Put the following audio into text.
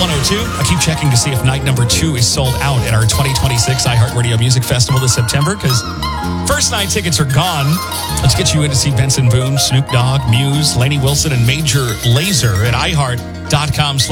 102. I keep checking to see if night number 2 is sold out at our 2026 iHeartRadio Music Festival this September, because first night tickets are gone. Let's get you in to see Benson Boone, Snoop Dogg, Muse, Lainey Wilson, and Major Lazer at iHeart.com/.